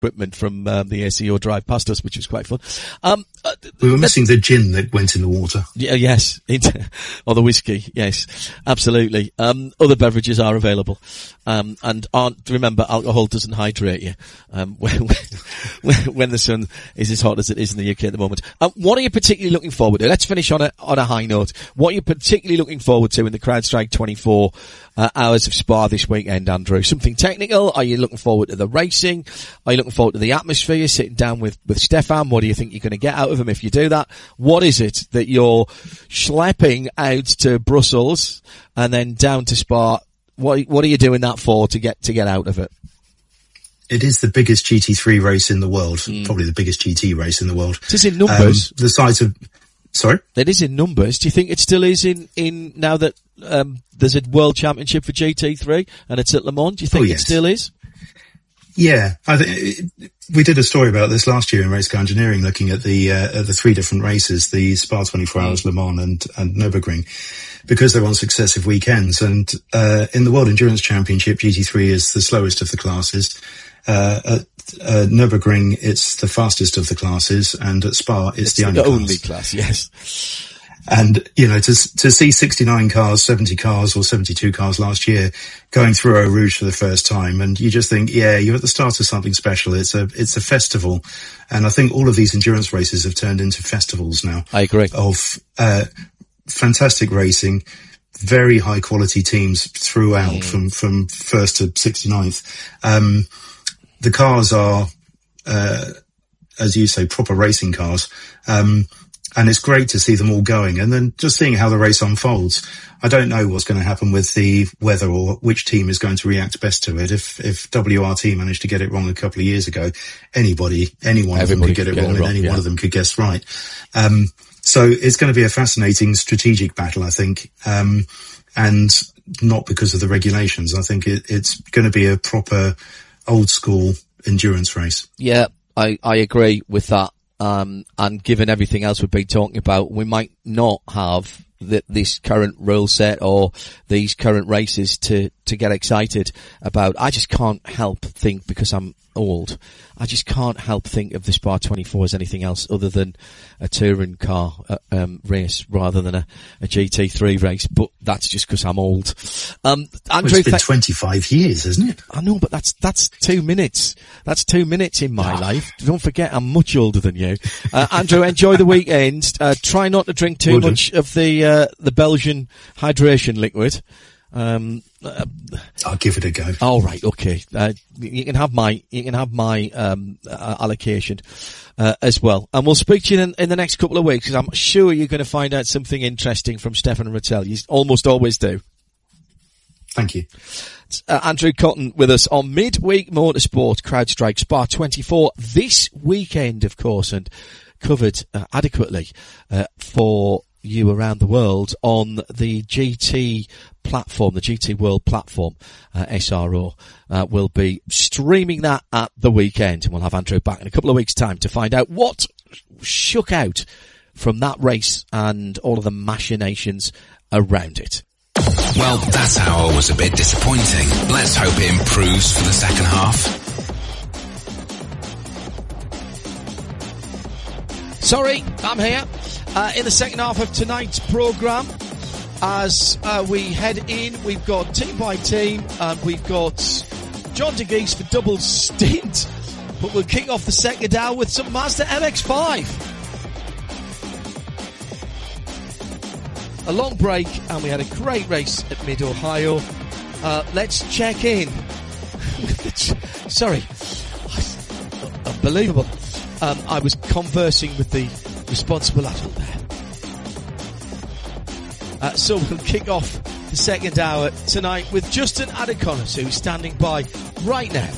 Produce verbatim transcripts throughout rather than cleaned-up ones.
equipment from um, the A C O drive past us, which was quite fun. Um, uh, we were missing the gin that went in the water. Yeah, yes, or the whiskey. Yes, absolutely. Um, other beverages are available, um, and aren't. Remember, alcohol doesn't hydrate you um, when, when, when the sun is as hot as it is in the U K at the moment. Um, what are you particularly looking forward to? Let's finish on a on a high note. What are you particularly looking forward to in the CrowdStrike twenty-four uh, hours of Spa this weekend, Andrew? Something technical? Are you looking forward to the racing? Are you looking forward to the atmosphere, sitting down with, with Stefan? What do you think you're going to get out of him if you do that? What is it that you're schlepping out to Brussels and then down to Spa? What, what are you doing that for to get, to get out of it? It is the biggest G T three race in the world, mm. probably the biggest G T race in the world. It is in numbers. Um, the size of, sorry? It is in numbers. Do you think it still is in, in now that, um, there's a world championship for G T three and it's at Le Mans? Do you think oh, yes. it still is? Yeah, I think we did a story about this last year in Race Car Engineering, looking at the uh, at the three different races, the Spa twenty-four hours, Le Mans, and and Nürburgring, because they're on successive weekends. And uh in the World Endurance Championship, G T three is the slowest of the classes. Uh, at uh, Nürburgring, it's the fastest of the classes, and at Spa, it's, it's the only the class. only class. Yes. And, you know, to, to see sixty-nine cars, seventy cars or seventy-two cars last year going through Eau Rouge for the first time. And you just think, yeah, you're at the start of something special. It's a, it's a festival. And I think all of these endurance races have turned into festivals now. I agree. Of, uh, fantastic racing, very high quality teams throughout mm. from, from first to sixty-ninth. Um, the cars are, uh, as you say, proper racing cars. Um, And it's great to see them all going, and then just seeing how the race unfolds. I don't know what's going to happen with the weather or which team is going to react best to it. If if W R T managed to get it wrong a couple of years ago, anybody, any one of them could get it wrong, and any one of them could guess right. Um, so it's going to be a fascinating strategic battle, I think, um, and not because of the regulations. I think it, it's going to be a proper old school endurance race. Yeah, I, I agree with that. Um, and given everything else we've been talking about, we might not have the, this current rule set or these current races to, to get excited about. I just can't help think, because I'm old, I just can't help think of the Spa twenty-four as anything else other than a touring car uh, um, race rather than a, a G T three race. But that's just because I'm old. Um, Andrew, well, it's been th- twenty-five years, hasn't it? I know, but that's that's two minutes. That's two minutes in my oh. life. Don't forget, I'm much older than you. Uh, Andrew, enjoy the weekend. Uh, try not to drink too Will much do. of the uh, the Belgian hydration liquid. Um, uh, I'll give it a go. All right, okay. Uh, you can have my, you can have my um uh, allocation uh, as well, and we'll speak to you in, in the next couple of weeks, because I'm sure you're going to find out something interesting from Stefan Rattel. You almost always do. Thank you. Uh, Andrew Cotton with us on Midweek Motorsport CrowdStrike Spa twenty-four this weekend, of course, and covered uh, adequately uh, for you around the world on the G T platform, the G T World platform. uh, S R O uh, will be streaming that at the weekend, and we'll have Andrew back in a couple of weeks' time to find out what shook out from that race and all of the machinations around it. Well, that hour was a bit disappointing. Let's hope it improves for the second half. Sorry, I'm here. Uh, in the second half of tonight's programme, as uh, we head in, we've got team by team, and we've got John DeGeese for double stint, but we'll kick off the second hour with some Mazda M X five. A long break, and we had a great race at Mid-Ohio. Uh, let's check in. Sorry. Unbelievable. Um, I was conversing with the responsible adult there. Uh, so we'll kick off the second hour tonight with Justin Adekonos, who's standing by right now.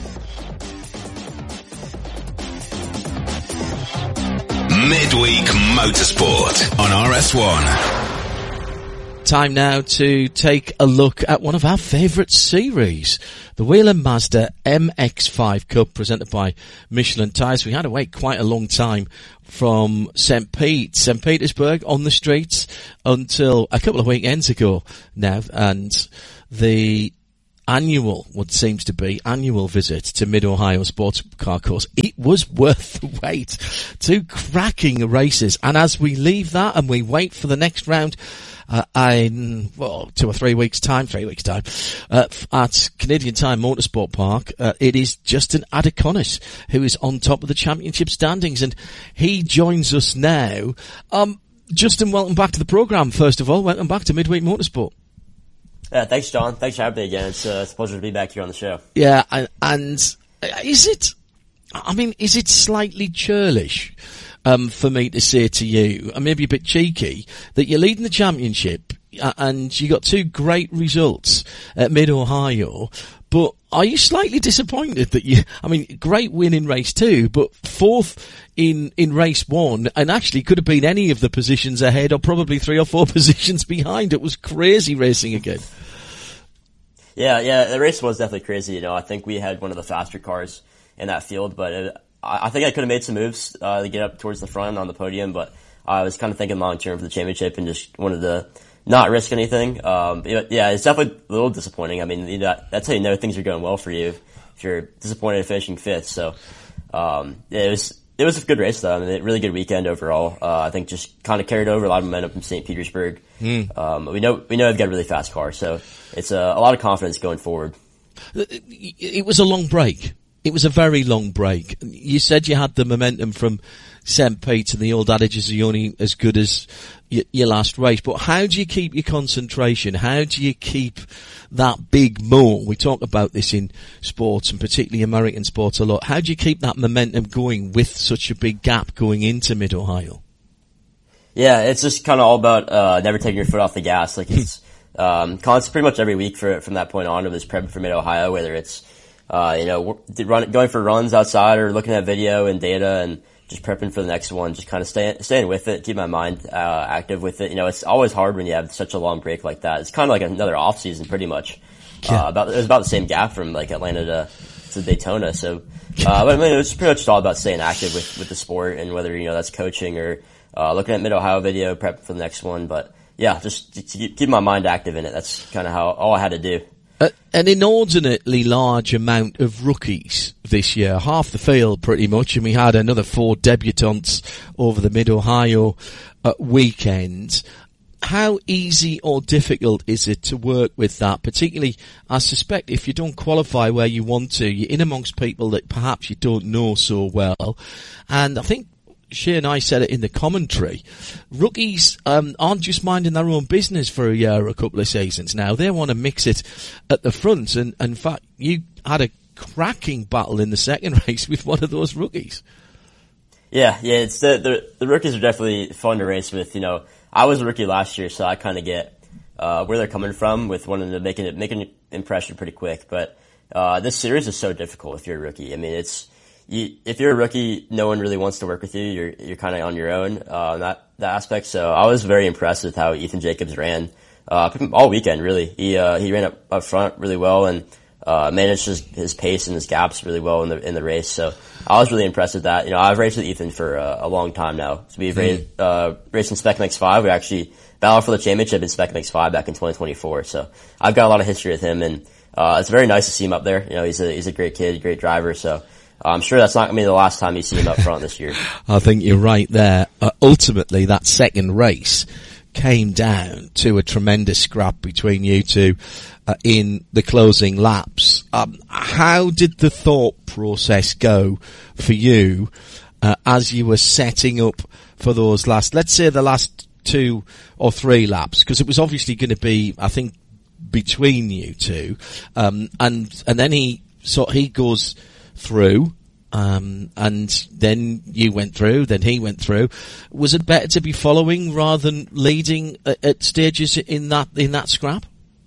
Midweek Motorsport on R S one. Time now to take a look at one of our favourite series, the Whelen Mazda M X five Cup, presented by Michelin Tyres. We had to wait quite a long time from Saint Pete, Saint Petersburg on the streets until a couple of weekends ago now, and the annual, what seems to be annual visit to Mid-Ohio Sports Car Course. It was worth the wait. Two cracking races. And as we leave that and we wait for the next round, uh, in, well, two or three weeks time, three weeks time, uh, at Canadian Tire Motorsport Park, uh, it is Justin Adeconis who is on top of the championship standings, and he joins us now. Um, Justin, welcome back to the programme, first of all. Welcome back to Midweek Motorsport. Yeah, thanks, John. Thanks for having me again. It's, uh, it's a pleasure to be back here on the show. Yeah, and, and is it, I mean, is it slightly churlish, um, for me to say to you, and maybe a bit cheeky, that you're leading the championship and you got two great results at Mid-Ohio, but are you slightly disappointed that you, I mean, great win in race two, but fourth in, in race one, and actually could have been any of the positions ahead or probably three or four positions behind. It was crazy racing again. Yeah, yeah, the race was definitely crazy. You know, I think we had one of the faster cars in that field, but it, I, I think I could have made some moves, uh, to get up towards the front on the podium, but I was kind of thinking long term for the championship and just wanted to not risk anything. Um, yeah, it's definitely a little disappointing. I mean, you know, that's how you know things are going well for you if you're disappointed in finishing fifth. So, um, yeah, it was, it was a good race though. I mean, a really good weekend overall. Uh, I think just kind of carried over a lot of momentum from Saint Petersburg. Mm. Um, we know, we know they've got a really fast car, so it's a, a lot of confidence going forward. It was a long break. It was a very long break. You said you had the momentum from Saint Pete, and the old adage is you're only as good as y- your last race. But how do you keep your concentration? How do you keep that big mo? We talk about this in sports, and particularly American sports a lot. How do you keep that momentum going with such a big gap going into Mid-Ohio? Yeah, it's just kind of all about uh never taking your foot off the gas. Like it's um constant pretty much every week for from that point on. It was prepping for Mid-Ohio, whether it's uh you know run, going for runs outside or looking at video and data and just prepping for the next one, just kind of staying, staying with it, keep my mind, uh, active with it. You know, it's always hard when you have such a long break like that. It's kind of like another off season pretty much. Yeah. Uh, about, it was about the same gap from like Atlanta to, to Daytona. So, uh, but I mean, it was pretty much all about staying active with, with the sport and whether, you know, that's coaching or, uh, looking at Mid-Ohio video, prep for the next one. But yeah, just to keep, keep my mind active in it. That's kind of how, all I had to do. Uh, an inordinately large amount of rookies this year, half the field pretty much, and we had another four debutants over the Mid-Ohio uh, weekend. How easy or difficult is it to work with that? Particularly, I suspect if you don't qualify where you want to, you're in amongst people that perhaps you don't know so well. And I think Shea and I said it in the commentary. Rookies um, aren't just minding their own business for a year or a couple of seasons now. They want to mix it at the front. And, and in fact, you had a cracking battle in the second race with one of those rookies. Yeah, yeah, it's the, the, the rookies are definitely fun to race with. You know, I was a rookie last year, so I kind of get uh, where they're coming from with wanting to make an, make an impression pretty quick. But uh, this series is so difficult if you're a rookie. I mean, it's You, if you're a rookie, no one really wants to work with you. You're, you're kind of on your own, uh, that, that aspect. So I was very impressed with how Ethan Jacobs ran, uh, all weekend, really. He, uh, he ran up, up front really well and, uh, managed his, his pace and his gaps really well in the, in the race. So I was really impressed with that. You know, I've raced with Ethan for uh, a long time now. So we've mm. raced, uh, raced in Spec M X five. We actually battled for the championship in Spec M X five back in twenty twenty-four. So I've got a lot of history with him, and, uh, it's very nice to see him up there. You know, he's a, he's a great kid, great driver. So, I'm sure that's not going to be the last time you see him up front this year. I think you're right there. Uh, ultimately, that second race came down to a tremendous scrap between you two uh, in the closing laps. Um, how did the thought process go for you uh, as you were setting up for those last, let's say the last two or three laps? Because it was obviously going to be, I think, between you two. Um, and, and then he, so he goes through, um, and then you went through, then he went through. Was it better to be following rather than leading at, at stages in that, in that scrap?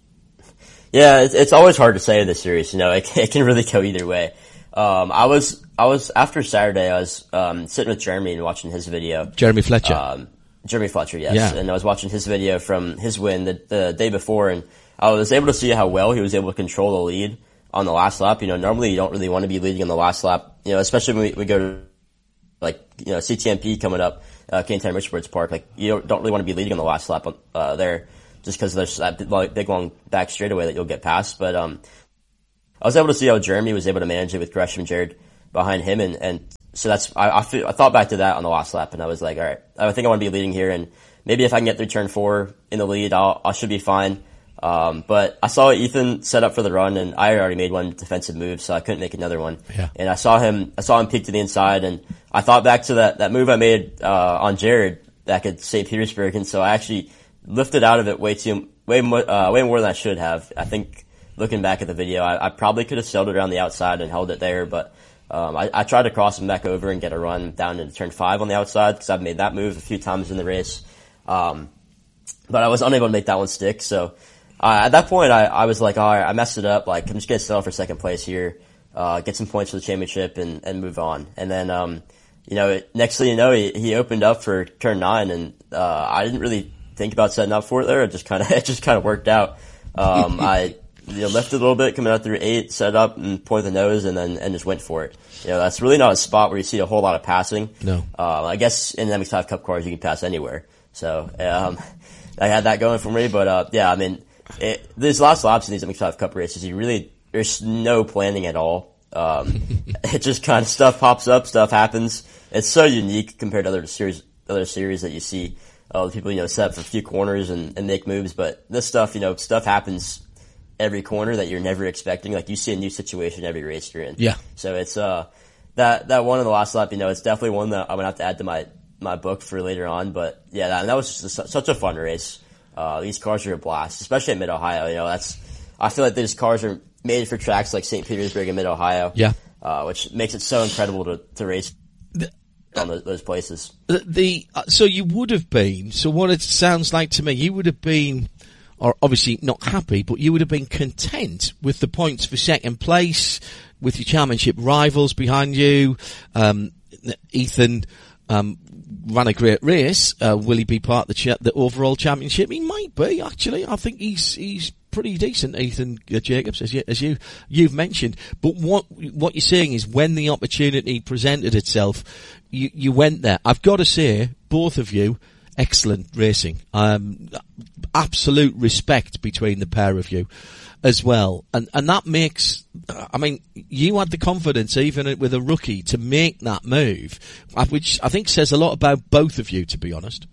Yeah, it's, it's always hard to say in this series, you know, it, it can really go either way. Um, I was, I was, after Saturday, I was, um, sitting with Jeremy and watching his video. Jeremy Fletcher. Um, Jeremy Fletcher, yes. Yeah. And I was watching his video from his win the, the day before, and I was able to see how well he was able to control the lead on the last lap. You know, normally you don't really want to be leading on the last lap, you know, especially when we, we go to, like, you know, C T M P coming up, uh, Canadian Tire Motorsports Park. Like, you don't, don't really want to be leading on the last lap, uh, there, just because there's that big long back straightaway that you'll get past. But, um, I was able to see how Jeremy was able to manage it with Gresham and Jared behind him, and, and so that's I I, feel, I thought back to that on the last lap, and I was like, all right, I think I want to be leading here, and maybe if I can get through turn four in the lead, I'll I should be fine. Um, but I saw Ethan set up for the run, and I already made one defensive move, so I couldn't make another one. Yeah. And I saw him, I saw him peek to the inside, and I thought back to that, that move I made, uh, on Jared back at Saint Petersburg, and so I actually lifted out of it way too, way more, uh, way more than I should have. I think looking back at the video, I, I probably could have sailed it around the outside and held it there, but, um, I, I tried to cross him back over and get a run down into turn five on the outside, because I've made that move a few times in the race. Um, but I was unable to make that one stick, so, Uh, at that point, I, I was like, all right, I messed it up. Like, I'm just going to settle for second place here, uh, get some points for the championship and, and move on. And then, um, you know, it, next thing you know, he, he opened up for turn nine, and, uh, I didn't really think about setting up for it there. It just kind of, it just kind of worked out. Um, I, you know, lifted a little bit coming out through eight, set up and pointed the nose, and then, and just went for it. You know, that's really not a spot where you see a whole lot of passing. No. Uh, I guess in the M X five Cup cars, you can pass anywhere. So, um, I had that going for me, but, uh, yeah, I mean, It, these last laps in these M X five Cup races, you really, there's no planning at all. Um, it just kind of stuff pops up, stuff happens. It's so unique compared to other series, other series that you see, uh, people, you know, set up for a few corners and, and make moves, but this stuff, you know, stuff happens every corner that you're never expecting. Like, you see a new situation every race you're in. Yeah. So it's, uh, that, that one in the last lap, you know, it's definitely one that I'm gonna have to add to my, my book for later on, but yeah, that, and that was just a, such a fun race. Uh, these cars are a blast, especially at Mid-Ohio. You know, that's, I feel like these cars are made for tracks like Saint Petersburg and Mid-Ohio. Yeah. Uh, which makes it so incredible to, to race the, on those, those places. The, the uh, so you would have been, so what it sounds like to me, you would have been, or obviously not happy, but you would have been content with the points for second place, with your championship rivals behind you, um, Ethan, um, ran a great race. Uh, will he be part of the, cha- the overall championship? He might be, actually. I think he's he's pretty decent, Ethan uh, Jacobs, as you as you you've mentioned. But what what you're saying is, when the opportunity presented itself, you you went there. I've got to say, both of you, excellent racing. Um, absolute respect between the pair of you as well. And, and that makes, I mean, you had the confidence, even with a rookie, to make that move, which I think says a lot about both of you, to be honest.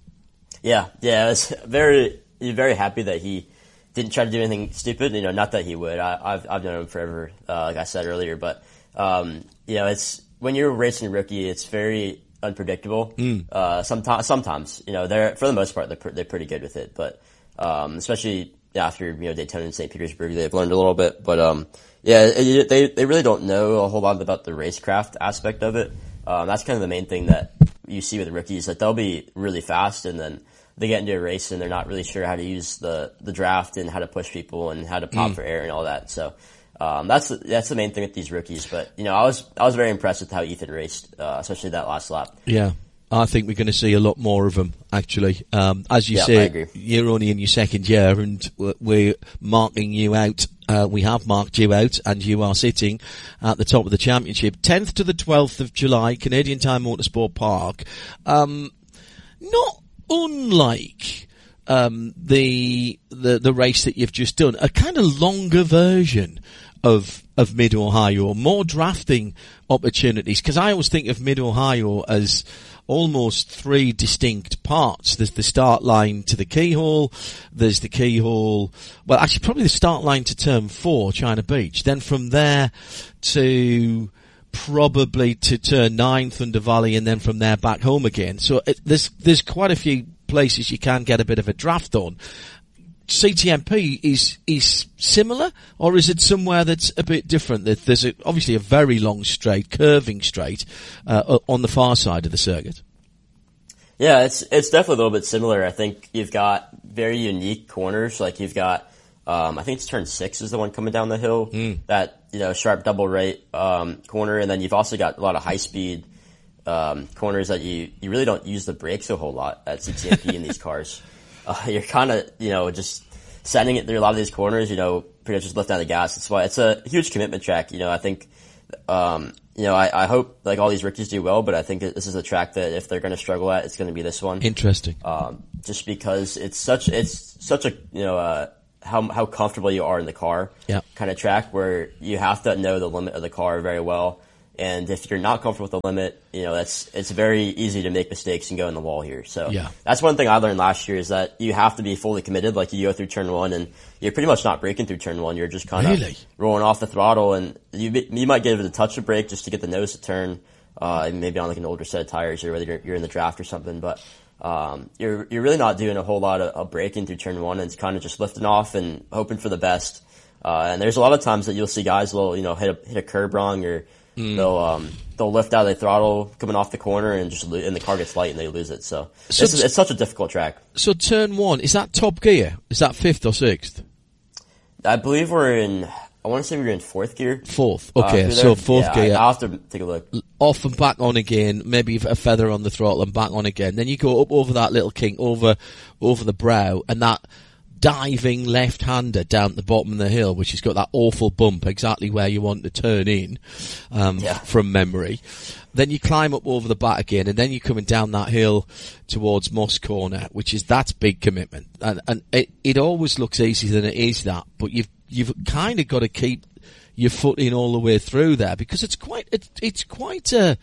Yeah, yeah, I was very, very happy that he didn't try to do anything stupid. You know, not that he would. I, I've, I've known him forever, uh, like I said earlier, but, um, you know, it's, when you're racing a rookie, it's very unpredictable. Mm. Uh, sometimes, sometimes, you know, they're, for the most part, they're, pr- they're pretty good with it, but, um, especially, after, you know, Daytona and Saint Petersburg, they've learned a little bit, but, um, yeah, it, they, they really don't know a whole lot about the racecraft aspect of it. Um, that's kind of the main thing that you see with the rookies, that they'll be really fast, and then they get into a race and they're not really sure how to use the, the draft and how to push people and how to pop mm. for air and all that. So, um, that's, that's the main thing with these rookies. But, you know, I was, I was very impressed with how Ethan raced, uh, especially that last lap. Yeah. I think we're going to see a lot more of them, actually. Um, as you yeah, say, you're only in your second year, and we're marking you out. Uh, we have marked you out, and you are sitting at the top of the championship. tenth to the twelfth of July, Canadian Tire Motorsport Park. Um, not unlike um, the the the race that you've just done, a kind of longer version of of Mid-Ohio, more drafting opportunities, because I always think of Mid-Ohio as almost three distinct parts. There's the start line to the keyhole, there's the keyhole, well actually probably the start line to turn four, China Beach, then from there to probably to turn nine, Thunder Valley, and then from there back home again. So it, there's there's quite a few places you can get a bit of a draft on. C T M P is is similar, or is it somewhere that's a bit different? There's a, obviously a very long straight, curving straight uh, on the far side of the circuit. Yeah, it's it's definitely a little bit similar. I think you've got very unique corners. Like you've got, um, I think it's turn six is the one coming down the hill. Mm. That, you know, sharp double right um, corner, and then you've also got a lot of high speed um, corners that you you really don't use the brakes a whole lot at C T M P in these cars. Uh, you're kind of, you know, just sending it through a lot of these corners, you know, pretty much just lift down the gas. It's why it's a huge commitment track. You know, I think, um, you know, I, I hope like all these rookies do well, but I think this is a track that if they're going to struggle at, it's going to be this one. Interesting. Um, just because it's such, it's such a, you know, uh, how how comfortable you are in the car yeah. kind of track where you have to know the limit of the car very well. And if you're not comfortable with the limit, you know, that's, it's very easy to make mistakes and go in the wall here. So yeah. that's one thing I learned last year is that you have to be fully committed. Like you go through turn one and you're pretty much not braking through turn one. You're just kind of really? rolling off the throttle, and you you might give it a touch of brake just to get the nose to turn, uh, maybe on like an older set of tires or whether you're, you're in the draft or something. But, um, you're, you're really not doing a whole lot of, of braking through turn one, and it's kind of just lifting off and hoping for the best. Uh, and there's a lot of times that you'll see guys will, you know, hit a, hit a curb wrong, or Mm. They'll um they'll lift out of the throttle coming off the corner and just lo- and the car gets light and they lose it. So, so it's, it's such a difficult track. So turn one, is that top gear? Is that fifth or sixth? I believe we're in. I want to say we're in fourth gear. Fourth. Okay, uh, so fourth yeah, gear. I, I'll have to take a look. Off and back on again. Maybe a feather on the throttle and back on again. Then you go up over that little kink over over the brow, and that diving left-hander down at the bottom of the hill, which has got that awful bump exactly where you want to turn in, um, yeah. from memory. Then you climb up over the back again, and then you're coming down that hill towards Moss Corner, which is, that's big commitment. And, and it, it always looks easier than it is that, but you've, you've kind of got to keep your foot in all the way through there, because it's quite, it, it's quite a,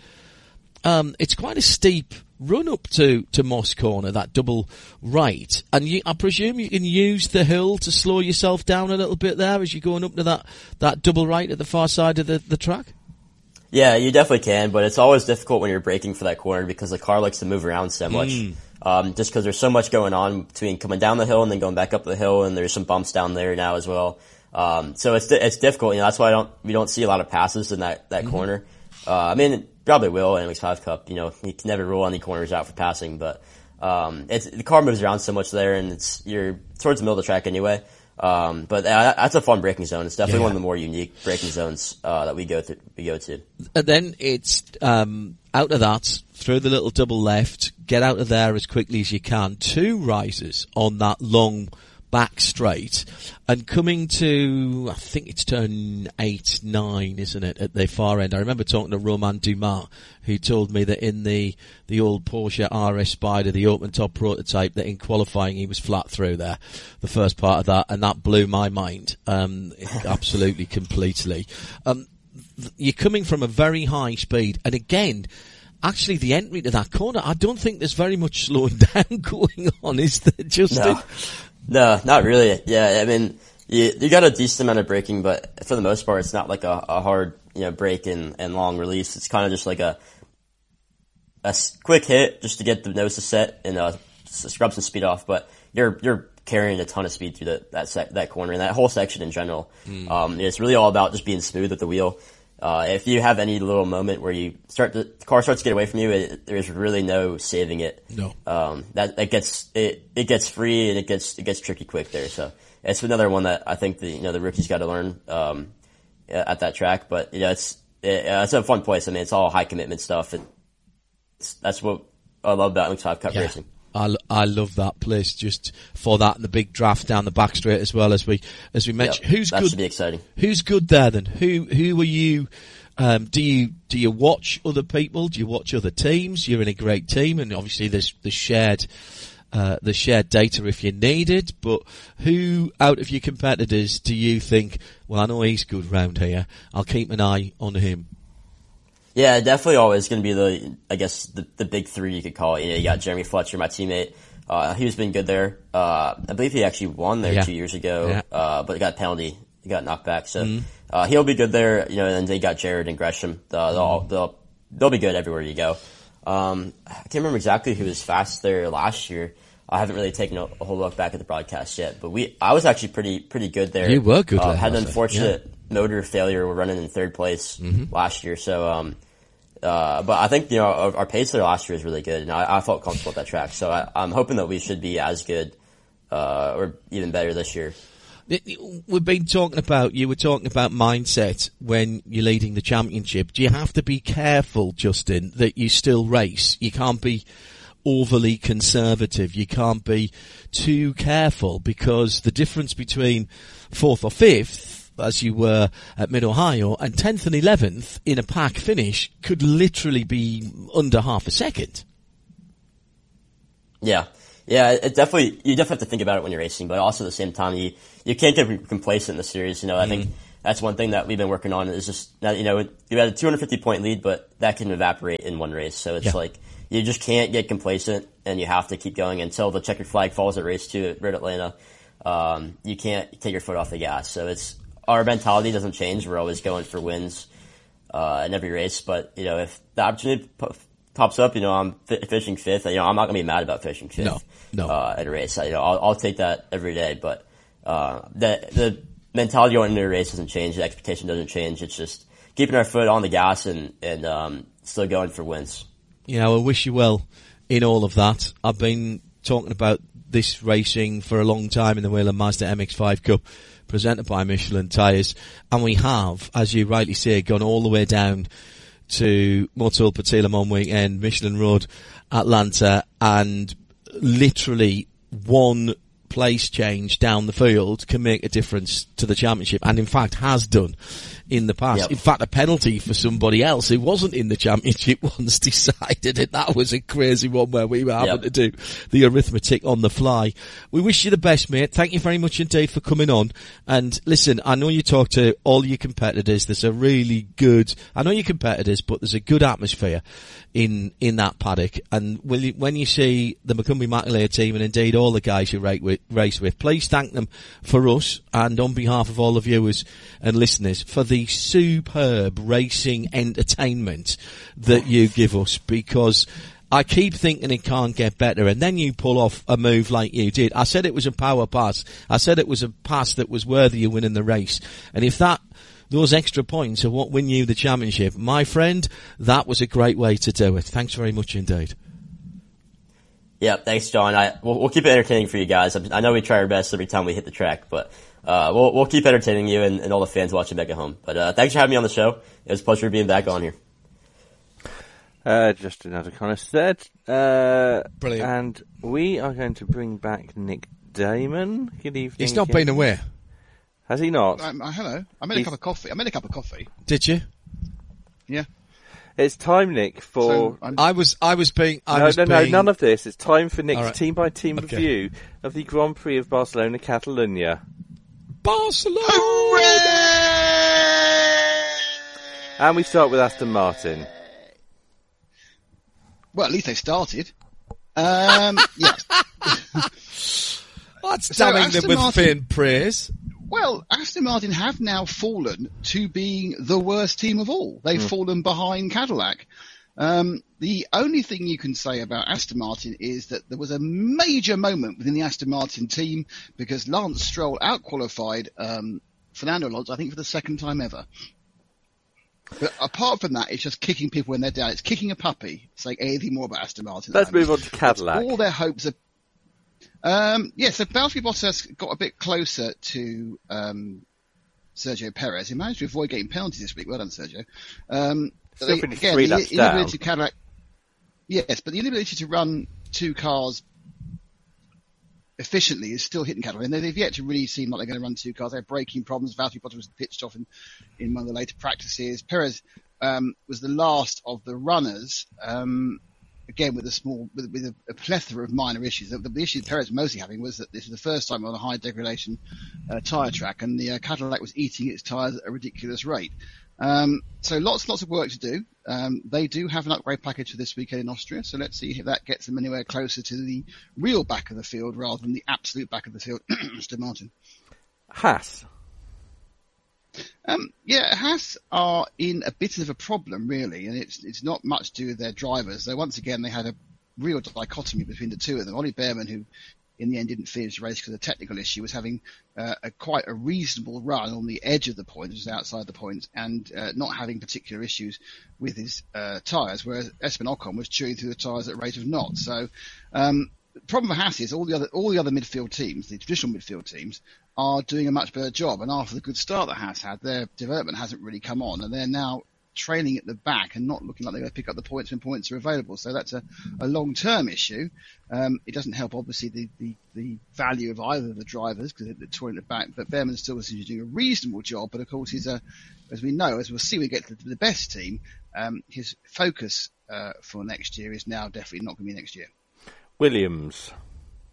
um, it's quite a steep run up to, to Moss Corner, that double right. And you, I presume you can use the hill to slow yourself down a little bit there as you're going up to that, that double right at the far side of the, the track? Yeah, you definitely can, but it's always difficult when you're braking for that corner because the car likes to move around so much. Mm. Um, just because there's so much going on between coming down the hill and then going back up the hill, and there's some bumps down there now as well. Um, so it's, it's difficult, you know, that's why I don't, we don't see a lot of passes in that, that mm-hmm. corner. Uh, I mean, probably will in M X five Cup. You know, you can never rule any corners out for passing, but um, it's the car moves around so much there, and it's you're towards the middle of the track anyway. Um, but uh, that's a fun braking zone. It's definitely yeah. one of the more unique braking zones uh, that we go through. We go to. And then it's um, out of that, through the little double left, get out of there as quickly as you can. Two rises on that long back straight, and coming to, I think it's turn eight, nine, isn't it, at the far end. I remember talking to Romain Dumas, who told me that in the, the old Porsche R S Spider, the open top prototype, that in qualifying he was flat through there, the first part of that, and that blew my mind, um, absolutely, completely. Um, th- you're coming from a very high speed, and again, actually, the entry to that corner, I don't think there's very much slowing down going on, is there, Justin? No. No, not really. Yeah, I mean, you, you got a decent amount of braking, but for the most part, it's not like a, a hard, you know, brake and, and long release. It's kind of just like a, a quick hit just to get the nose to set and, uh, scrub some speed off, but you're, you're carrying a ton of speed through the, that sec, that corner and that whole section in general. Mm. Um, it's really all about just being smooth at the wheel. Uh, if you have any little moment where you start to, the car starts to get away from you, it, there's really no saving it. No. Um, that, that gets, it, it gets free and it gets, it gets tricky quick there. So it's another one that I think the, you know, the rookies got to learn, um, at that track. But, you know, it's, it, uh, it's a fun place. I mean, it's all high commitment stuff. And it's, that's what I love about M X five Cup yeah. racing. I, I love that place just for that, and the big draft down the back straight as well, as we as we mentioned. Yep, who's that good? Should be exciting. Who's good there then? Who who are you? Um, do you do you watch other people? Do you watch other teams? You're in a great team, and obviously there's the shared uh, the shared data if you need it. But who out of your competitors do you think? Well, I know he's good round here. I'll keep an eye on him. Yeah, definitely always going to be the, I guess, the, the big three you could call it. You know, you got Jeremy Fletcher, my teammate. Uh, he's been good there. Uh, I believe he actually won there yeah. two years ago, yeah. uh, but he got a penalty. He got knocked back. So, mm. uh, he'll be good there. You know, and they got Jared and Gresham. Uh, they'll, they'll, they'll be good everywhere you go. Um, I can't remember exactly who was fast there last year. I haven't really taken a, a whole look back at the broadcast yet, but we, I was actually pretty, pretty good there. You were good uh, there. Had an unfortunate yeah. motor failure. We're running in third place mm-hmm. last year. So, um, Uh, but I think, you know, our, our pace there last year was really good, and I, I felt comfortable at that track. So I, I'm hoping that we should be as good, uh, or even better this year. We've been talking about, you were talking about mindset when you're leading the championship. Do you have to be careful, Justin, that you still race? You can't be overly conservative. You can't be too careful, because the difference between fourth or fifth, as you were at Mid-Ohio, and tenth and eleventh in a pack finish could literally be under half a second. Yeah. Yeah, it definitely, you definitely have to think about it when you're racing, but also at the same time, you, you can't get complacent in the series. You know, I mm. think that's one thing that we've been working on is just, you know, you had a two hundred fifty point lead, but that can evaporate in one race. So it's yeah. like, you just can't get complacent and you have to keep going until the checkered flag falls at race two at Road Atlanta. Um, you can't take your foot off the gas. So it's, our mentality doesn't change. We're always going for wins, uh, in every race. But, you know, if the opportunity pops up, you know, I'm f- finishing fifth. You know, I'm not gonna be mad about finishing fifth. No, no. Uh, at a race. You know, I'll, I'll take that every day. But uh, the the mentality going into a race doesn't change. The expectation doesn't change. It's just keeping our foot on the gas and and um, still going for wins. You know, I wish you well in all of that. I've been talking about this racing for a long time in the Whelen Mazda M X five Cup, presented by Michelin Tyres, and we have, as you rightly say, gone all the way down to Motul Patilamon weekend, Michelin Road, Atlanta, and literally one place change down the field can make a difference to the championship, and in fact has done in the past. Yep. In fact, a penalty for somebody else who wasn't in the championship once decided it. That was a crazy one where we were having yep. to do the arithmetic on the fly. We wish you the best, mate. Thank you very much indeed for coming on. And listen, I know you talk to all your competitors. There's a really good, I know your competitors, but there's a good atmosphere in, in that paddock. And will you, when you see the Macumbi Maculay team and indeed all the guys you rate with, race with, please thank them for us and on behalf of all the viewers and listeners for the superb racing entertainment that you give us, because I keep thinking it can't get better, and then you pull off a move like you did. I said it was a power pass. I said it was a pass that was worthy of winning the race, and if that those extra points are what win you the championship, my friend, that was a great way to do it. Thanks very much indeed. Yeah, thanks, John. I we'll, we'll keep it entertaining for you guys. I know we try our best every time we hit the track, but uh we'll we'll keep entertaining you and, and all the fans watching back at home. But uh thanks for having me on the show. It was a pleasure being back on here. Uh just another kind of said. Uh Brilliant. And we are going to bring back Nick Damon. Good evening. He's not again. been away. Has he not? Um, uh, hello. I made He's... a cup of coffee. I made a cup of coffee. Did you? Yeah. It's time, Nick, for... So I was, I was being, I no, was no, being... no, none of this. It's time for Nick's right. team-by-team okay. review of the Grand Prix of Barcelona, Catalunya. Barcelona! Hooray! And we start with Aston Martin. Well, at least they started. Um, yeah. That's So damning Aston them with Martin- faint praise. Well, Aston Martin have now fallen to being the worst team of all. They've mm. fallen behind Cadillac. Um, the only thing you can say about Aston Martin is that there was a major moment within the Aston Martin team because Lance Stroll outqualified um, Fernando Alonso, I think, for the second time ever. But apart from that, it's just kicking people when they're down. It's kicking a puppy, saying anything more about Aston Martin. Let's move on to Cadillac. All their hopes are... Um, yeah, so Valtteri Bottas got a bit closer to um, Sergio Perez. He managed to avoid getting penalties this week. Well done, Sergio. Um, Still they, finished again, three the laps inability down. Cadillac, yes, but the inability to run two cars efficiently is still hitting Cadillac. And they've yet to really seem like they're going to run two cars. They have braking problems. Valtteri Bottas was pitched off in, in one of the later practices. Perez um, was the last of the runners. Um, Again, with a small, with, with a, a plethora of minor issues. The, the issue Perez was mostly having was that this was the first time on a high degradation uh, tyre track, and the uh, Cadillac was eating its tyres at a ridiculous rate. Um, so lots, lots of work to do. Um, they do have an upgrade package for this weekend in Austria, so let's see if that gets them anywhere closer to the real back of the field rather than the absolute back of the field. Aston Martin. Haas. Um, yeah, Haas are in a bit of a problem, really, and it's it's not much to do with their drivers. So once again, they had a real dichotomy between the two of them. Ollie Behrman, who in the end didn't finish the race because of a technical issue, was having uh, a quite a reasonable run on the edge of the points, just outside the points, and uh, not having particular issues with his uh, tyres, whereas Esteban Ocon was chewing through the tyres at a rate of knots. So um, the problem for Haas is all the other all the other midfield teams, the traditional midfield teams, are doing a much better job. And after the good start that Haas had, their development hasn't really come on, and they're now trailing at the back and not looking like they're going to pick up the points when points are available. So that's a, a long-term issue. Um, it doesn't help, obviously, the, the, the value of either of the drivers because they're touring at the back. But Behrman still seems to do a reasonable job. But of course, he's a, as we know, as we'll see, we get to the best team. Um, his focus uh, for next year is now definitely not going to be next year. Williams.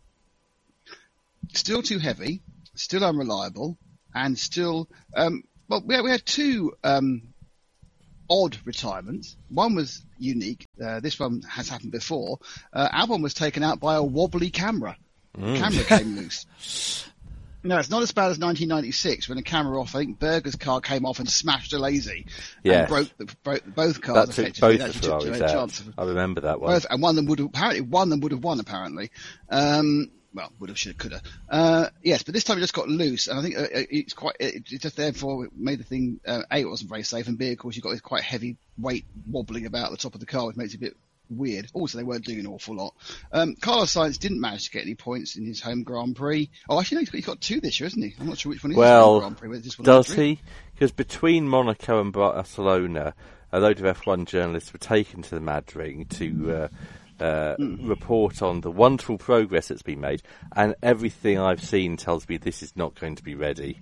still too heavy, still unreliable, and still, um, well, we had, we had two, um, odd retirements. One was unique. Uh, this one has happened before. Uh, Albon was taken out by a wobbly camera. Mm. The camera came loose. No, it's not as bad as nineteen ninety-six when the camera off. I think Berger's car came off and smashed a lazy Yes. and broke, the, broke both cars. That took effectively. both That of took Ferrari's a out. chance of- I remember that one. both, and one of them would have, apparently one of them would have won, apparently. Um, well, would have, should have, could have. Uh, yes, but this time it just got loose, and I think uh, it's quite, it, it just therefore made the thing, uh, A, it wasn't very safe, and B, of course, you've got this quite heavy weight wobbling about the top of the car, which makes it a bit weird. Also, they weren't doing an awful lot. Um, Carlos Sainz didn't manage to get any points in his home Grand Prix. Oh, actually, no, he's got, he's got two this year, isn't he? I'm not sure which one is his Well, home Grand Prix. whether this one does or three. he? Because between Monaco and Barcelona, a load of F one journalists were taken to the Mad Ring to uh, uh, Mm. report on the wonderful progress that's been made, and everything I've seen tells me this is not going to be ready.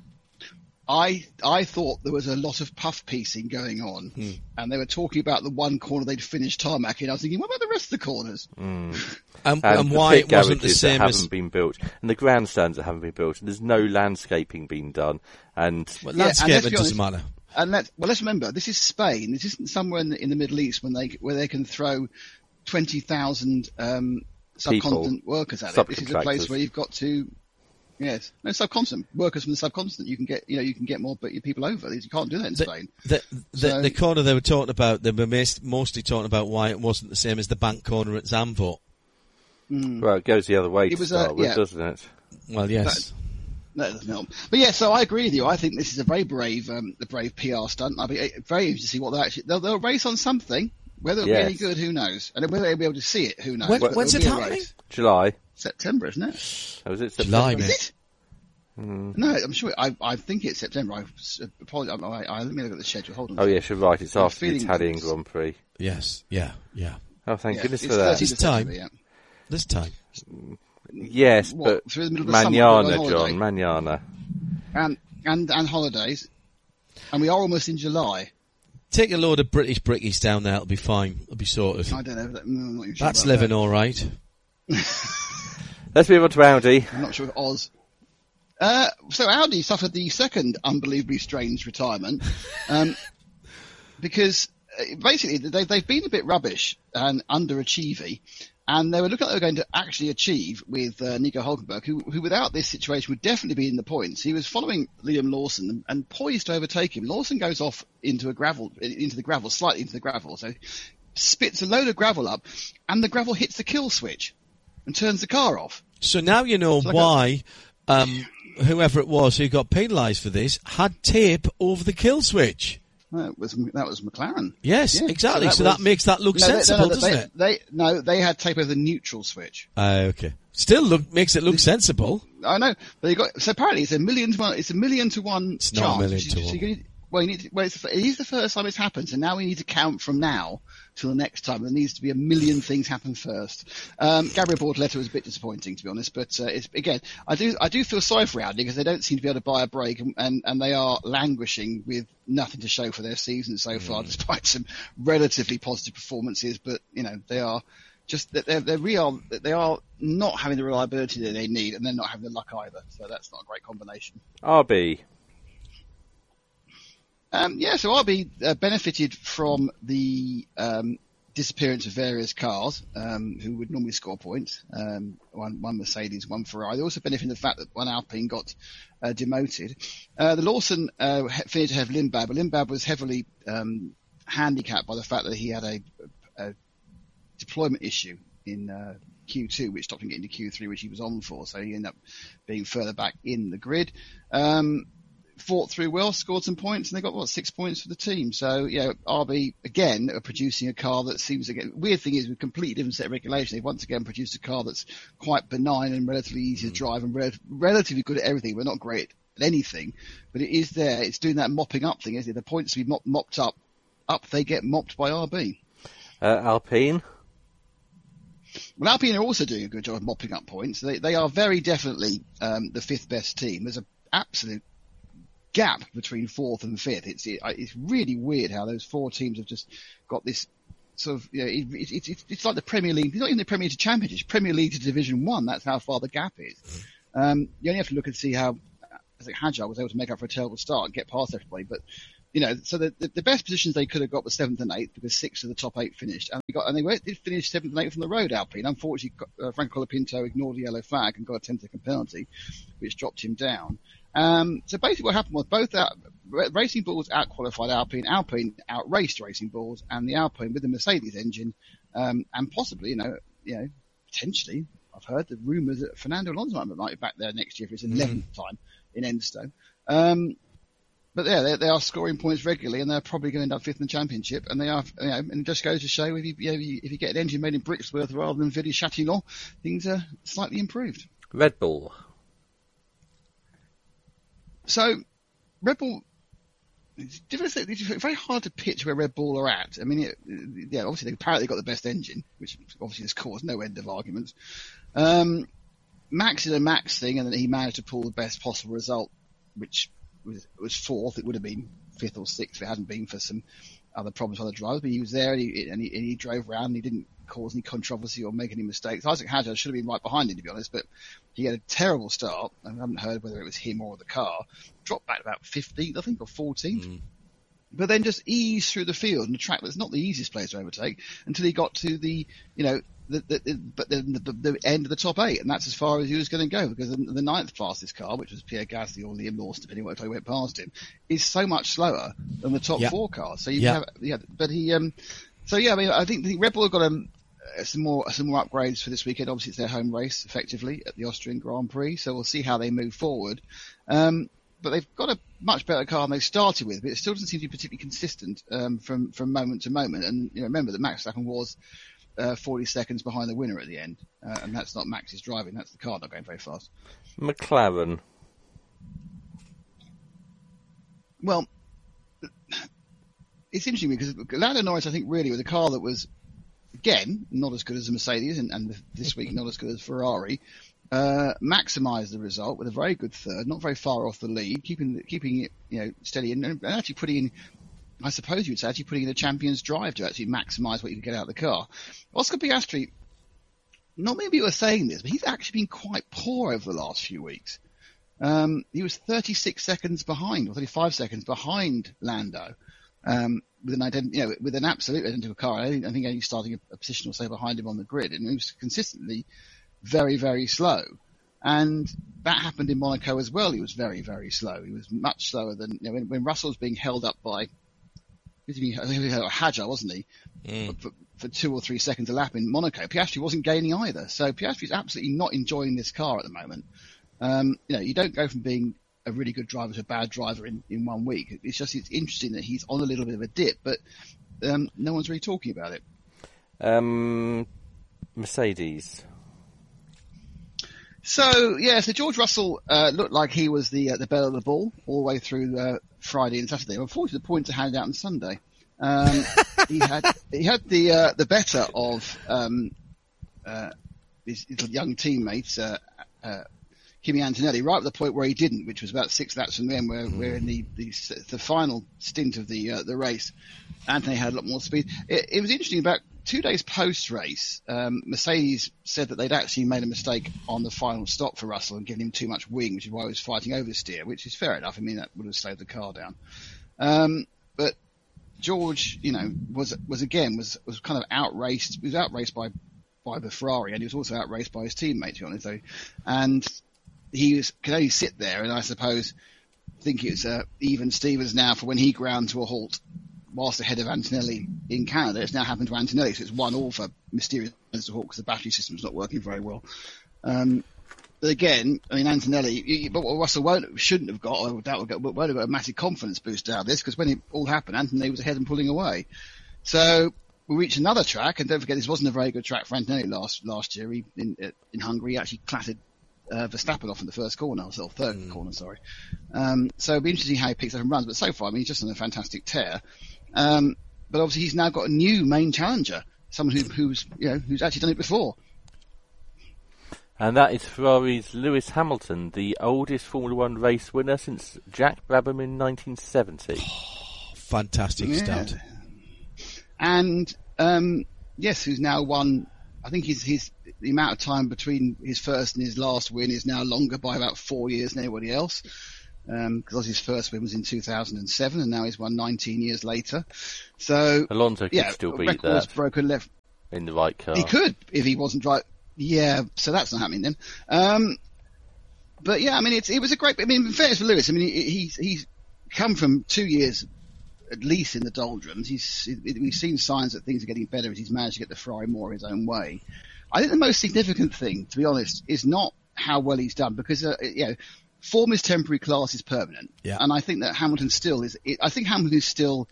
I I thought there was a lot of puff piecing going on, Hmm. and they were talking about the one corner they'd finished tarmacking. I was thinking, what about the rest of the corners? And, And, and the why pit it wasn't the garages same that as... haven't been built, and the grandstands that haven't been built, and there's no landscaping being done, and Well, Yeah, and let's landscaping be doesn't honest- matter. And let's well, let's remember this is Spain. This isn't somewhere in the, in the Middle East when they where they can throw twenty thousand um, subcontinent workers at it. This is a place subcontractors. where you've got to. Yes, no subcontinent workers from the subcontinent. You can get, you know, you can get more but people over. You can't do that in The, Spain. the, the, So- the corner they were talking about, they were mas- mostly talking about why it wasn't the same as the bank corner at Zandvoort. well, it goes the other way It to was, uh, start with, yeah. doesn't it? Well, yes. That doesn't help. But yeah, so I agree with you. I think this is a very brave, um, a brave P R stunt. I'll be uh, very interested to see what they actually. They'll, they'll race on something. Whether it'll Yes. be any good, who knows? And whether they'll be able to see it, who knows? When- But when's there'll it be a happening? race. July. September, isn't it? Oh, was it July, September? Is mate. it? No, I'm sure. I, I think it's September. I, apologize. I, I, let me look at the schedule. Hold on. Oh yes, you're right. It's I'm after the feeling Italian it's- Grand Prix. Yes. Yeah. Yeah. Oh, thank Yeah, goodness it's for that. thirteenth of It's time. September, yeah. This time. Yes, What, but through the middle of the summer, we're manana, on John, holiday? manana. And and and holidays, and we are almost in July. Take a load of British brickies down there, it'll be fine. It'll be sorted. I don't know. That, I'm not even sure That's about living that. all right. Let's move on to Audi. I'm not sure if Oz. Uh, so Audi suffered the second unbelievably strange retirement, um, because uh, basically they, they've been a bit rubbish and underachieving, and they were looking like they were going to actually achieve with uh, Nico Hulkenberg, who, who without this situation would definitely be in the points. He was following Liam Lawson and, and poised to overtake him. Lawson goes off into a gravel, into the gravel, slightly into the gravel, so spits a load of gravel up, and the gravel hits the kill switch and turns the car off. So now you know like why um, whoever it was who got penalised for this had tape over the kill switch. That was that was McLaren. Yes, Yeah, exactly. So so that, that was- makes that look No, they- sensible, no, no, doesn't they, it? They no, they had tape over the neutral switch. Uh, okay. Still look makes it look sensible. I know, but you got so apparently it's a million to one. It's a million to one It's chance. not a million So to you- so one. you need- well, you need to, well, it's, it is the first time it's happened, so now we need to count from now till the next time. There needs to be a million things happen first. Um, Gabriel Bortoleto was a bit disappointing, to be honest, but uh, it's, again, I do I do feel sorry for Audi because they don't seem to be able to buy a break, and, and, and they are languishing with nothing to show for their season so far, despite some relatively positive performances. But you know, they are just they're they're real. They are not having the reliability that they need, and they're not having the luck either. So that's not a great combination. R B. Um, yeah, so R B uh, benefited from the um, disappearance of various cars um, who would normally score points. Um, one, one Mercedes, one Ferrari. They also benefited from the fact that one Alpine got uh, demoted. Uh, the Lawson uh, he- finished ahead of Lindbergh, but Lindbergh was heavily um, handicapped by the fact that he had a, a deployment issue in uh, Q two, which stopped him getting to Q three, which he was on for. So he ended up being further back in the grid. Um, fought through well, scored some points, and they got, what, six points for the team. So, yeah, R B, again, are producing a car that seems to get... Weird thing is, with a completely different set of regulations, they've once again produced a car that's quite benign and relatively easy to drive and rel- relatively good at everything. We're not great at anything, but it is there. It's doing that mopping up thing, isn't it? The points to be mop- mopped up, up they get mopped by R B. Uh, Alpine. Well, Alpine are also doing a good job of mopping up points. They they are very definitely um, the fifth best team. There's an absolute gap between fourth and fifth. It's it, it's really weird how those four teams have just got this sort of, you know, it, it, it, it's like the Premier League. It's not even the Premier League to Championship. It's Premier League to Division One. That's how far the gap is. Um, you only have to look and see how I think Hadjar was able to make up for a terrible start and get past everybody. But you know, so the, the, the best positions they could have got was seventh and eighth because six of the top eight finished, and they got and they went, did finish seventh and eighth from the road. Alpine, unfortunately, uh, Franco Colapinto ignored the yellow flag and got a ten second penalty, which dropped him down. Um, so basically, what happened was both out, Racing Bulls outqualified Alpine, Alpine outraced Racing Bulls, and the Alpine with the Mercedes engine, um, and possibly, you know, you know, potentially, I've heard the rumours that Fernando Alonso might be back there next year for his eleventh mm. time in Enstone. Um, But yeah, they, they are scoring points regularly, and they're probably going to end up fifth in the championship. And they are, you know, and it just goes to show if you, you know, if you get an engine made in Brixworth rather than Villiers-Châtillon, things are slightly improved. Red Bull. So, Red Bull, it's, difficult, it's very hard to pitch where Red Bull are at. I mean, it, yeah, obviously they've apparently got the best engine, which obviously has caused no end of arguments. Um, Max is a Max thing, and then he managed to pull the best possible result, which was, was fourth. It would have been fifth or sixth if it hadn't been for some other problems with other drivers. But he was there and he, and he, and he drove around and he didn't cause any controversy or make any mistakes. Isaac Hadjar should have been right behind him, to be honest, but he had a terrible start. I haven't heard whether it was him or the car. Dropped back about fifteenth, I think, or fourteenth. Mm. But then just eased through the field on a track that's not the easiest place to overtake until he got to the, you know, the, the, the, but the, the, the end of the top eight, and that's as far as he was going to go because the, the ninth fastest car, which was Pierre Gasly or Liam Lawson, depending on if I went past him, is so much slower than the top yep. four cars. So you yep. have, yeah, but he, um, so yeah, I mean, I think the Red Bull have got um, some more some more upgrades for this weekend. Obviously, it's their home race, effectively at the Austrian Grand Prix, so we'll see how they move forward. Um, but they've got a much better car than they started with, but it still doesn't seem to be particularly consistent um, from from moment to moment. And you know, remember that Max Verstappen was uh, forty seconds behind the winner at the end, uh, and that's not Max's driving; that's the car not going very fast. McLaren. Well, it's interesting because Lando Norris, I think, really was a car that was, again, not as good as the Mercedes, and, and this week not as good as Ferrari. Uh, maximised the result with a very good third, not very far off the lead, keeping keeping it, you know, steady, and, and actually putting in, I suppose you would say, actually putting in a champion's drive to actually maximise what you could get out of the car. Oscar Piastri, not many people are saying this, but he's actually been quite poor over the last few weeks. Um, he was thirty-six seconds behind, or thirty-five seconds behind Lando, um, with an ident- you know, with an absolute identical car. I think, I think only starting a, a position or so behind him on the grid, and he was consistently very, very slow. And that happened in Monaco as well. He was very, very slow. He was much slower than, you know, when, when Russell was being held up by, Hadjar, wasn't he? Mm. For, for two or three seconds a lap in Monaco. Piastri wasn't gaining either. So Piastri's absolutely not enjoying this car at the moment. Um, you know, you don't go from being a really good driver to a bad driver in, in one week. It's just, it's interesting that he's on a little bit of a dip, but, um, no one's really talking about it. Um, Mercedes. So yeah, so George Russell uh, looked like he was the uh, the belle of the ball all the way through uh, Friday and Saturday. Unfortunately, the points are handed out on Sunday. Um, he had he had the uh, the better of um, uh, his, his young teammates, uh, uh, Kimi Antonelli, right at the point where he didn't, which was about six laps from the end, where, where in the, the the final stint of the uh, the race, Anthony had a lot more speed. It, it was interesting about. Two days post-race, um, Mercedes said that they'd actually made a mistake on the final stop for Russell and given him too much wing, which is why he was fighting over the steer, which is fair enough. I mean, that would have slowed the car down. Um, but George, you know, was was again was was kind of outraced. He was outraced by by the Ferrari, and he was also outraced by his teammate, to be honest. Though, and he was, could only sit there, and I suppose think it's uh, even Stevens now for when he ground to a halt. Whilst ahead of Antonelli in Canada, it's now happened to Antonelli, so it's one all for mysterious to Hawk because the battery system's not working very well. Um, but again, I mean, Antonelli, but what Russell won't, shouldn't have got, or doubt will won't have got a massive confidence boost out of this because when it all happened, Antonelli was ahead and pulling away. So we reached another track, and don't forget, this wasn't a very good track for Antonelli last last year. He, in, in Hungary, he actually clattered uh, Verstappen off in the first corner, or third mm. corner, sorry. Um, so it'll be interesting how he picks up and runs. But so far, I mean, he's just on a fantastic tear. Um, but obviously he's now got a new main challenger, someone who, who's, you know, who's actually done it before. And that is Ferrari's Lewis Hamilton, the oldest Formula One race winner since Jack Brabham in nineteen seventy. Oh, fantastic yeah. start. And, um, yes, who's now won, I think he's, he's, the amount of time between his first and his last win is now longer by about four years than anybody else. Um, because his first win was in two thousand seven, and now he's won nineteen years later. So Alonso could yeah, still beat records that broken left. in the right car. He could if he wasn't driving. Yeah, so that's not happening then. Um, but yeah, I mean, it's, it was a great. I mean, in fairness for Lewis, I mean, he, he's he's come from two years at least in the doldrums. He's we've seen signs that things are getting better as he's managed to get the Ferrari more his own way. I think the most significant thing, to be honest, is not how well he's done, because uh, you know. Form is temporary, class is permanent. Yeah. And I think that Hamilton still is, I think Hamilton is still,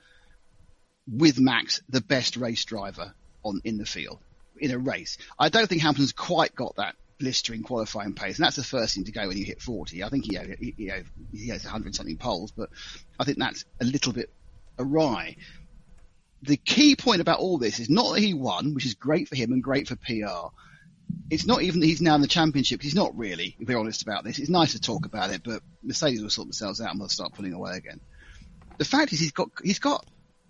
with Max, the best race driver on, in the field, in a race. I don't think Hamilton's quite got that blistering qualifying pace, and that's the first thing to go when you hit forty. I think he, he, you know, he has one hundred something poles, but I think that's a little bit awry. The key point about all this is not that he won, which is great for him and great for P R. It's not even that he's now in the championship, because he's not really, if we're honest about this. It's nice to talk about it, but Mercedes will sort themselves out and they'll start pulling away again. The fact is he's got, he's got,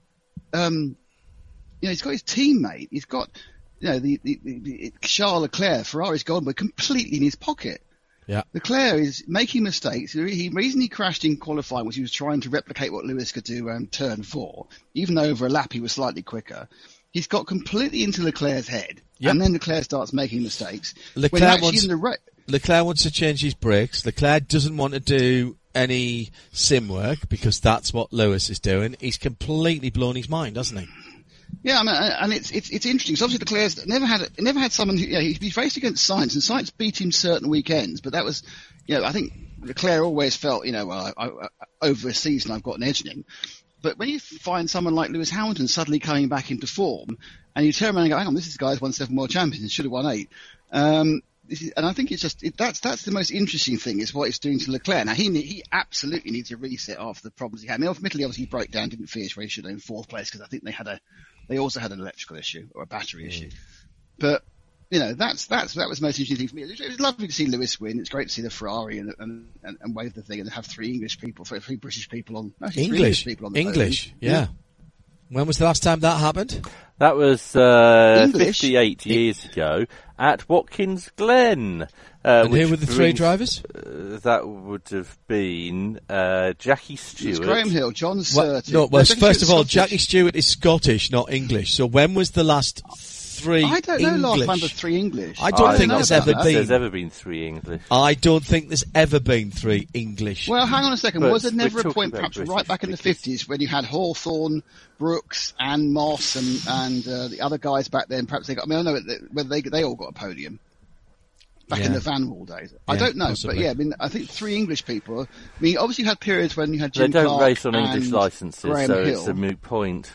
um, you know, he's got his teammate. He's got, you know, the, the, the Charles Leclerc, Ferrari's gone, but completely in his pocket. Yeah. Leclerc is making mistakes. The reason he crashed in qualifying was he was trying to replicate what Lewis could do around turn four, even though over a lap he was slightly quicker. He's got completely into Leclerc's head, yep. and then Leclerc starts making mistakes. Leclerc wants, in the re- Leclerc wants to change his brakes. Leclerc doesn't want to do any sim work because that's what Lewis is doing. He's completely blown his mind, hasn't he? Yeah, I mean, and it's it's it's interesting. So obviously Leclerc's never had never had someone who, you know, he's raced against Sainz, and Sainz beat him certain weekends, but that was, you know, I think Leclerc always felt, you know, well, I, I, over a season I've got an edge in him. But when you find someone like Lewis Hamilton suddenly coming back into form, and you turn around and go, hang on, this is guy's won seven world champions and should have won eight. Um, this is, and I think it's just, it, that's, that's the most interesting thing, is what it's doing to Leclerc. Now, he he absolutely needs a reset after the problems he had. I mean, ultimately, obviously, he broke down, didn't finish where he should have in fourth place, because I think they had a, they also had an electrical issue, or a battery mm. issue. But, you know, that's, that's, that was the most interesting thing for me. It was, it was lovely to see Lewis win. It's great to see the Ferrari and, and, and, and wave the thing and have three English people, three British people on, actually English, three English people on the English, podium. yeah. yeah. When was the last time that happened? That was, uh, English. fifty-eight years ago at Watkins Glen. Uh, and who were the brings, three drivers? Uh, that would have been, uh, Jackie Stewart. It's Graham Hill, John Surtees. Well, no, well, no, first of all, Scottish. Jackie Stewart is Scottish, not English. So when was the last three I don't know English? last time there's three English. I don't I think don't there's know ever that. been. There's ever been three English. I don't think there's ever been three English. Well, hang on a second. But was there never we're a talking point, about perhaps British right back in the because- fifties, when you had Hawthorne, Brooks, and Moss, and and uh, the other guys back then? Perhaps they got. I mean, I don't know whether they they all got a podium back Yeah. in the Van Wall days. I Yeah, don't know, possibly. but yeah, I mean, I think three English people. I mean, obviously you had periods when you had They Jim don't Clark race on and English licenses, Graham so Hill. it's a moot point.